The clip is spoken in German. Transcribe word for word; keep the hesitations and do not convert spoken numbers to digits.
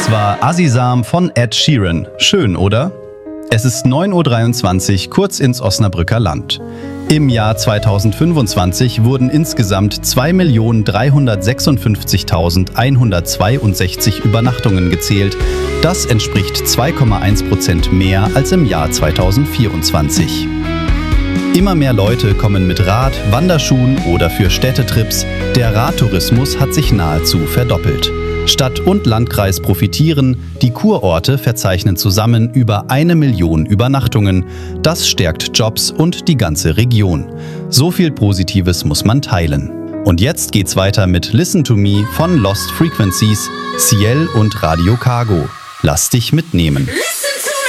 Das war Azizam von Ed Sheeran. Schön, oder? Es ist neun Uhr dreiundzwanzig, kurz ins Osnabrücker Land. Im Jahr zweitausendfünfundzwanzig wurden insgesamt zwei Millionen dreihundertsechsundfünfzigtausendeinhundertzweiundsechzig Übernachtungen gezählt. Das entspricht zwei Komma eins Prozent mehr als im Jahr zweitausendvierundzwanzig. Immer mehr Leute kommen mit Rad, Wanderschuhen oder für Städtetrips. Der Radtourismus hat sich nahezu verdoppelt. Stadt und Landkreis profitieren, die Kurorte verzeichnen zusammen über eine Million Übernachtungen. Das stärkt Jobs und die ganze Region. So viel Positives muss man teilen. Und jetzt geht's weiter mit Listen to Me von Lost Frequencies, Ciel und Radio Cargo. Lass dich mitnehmen.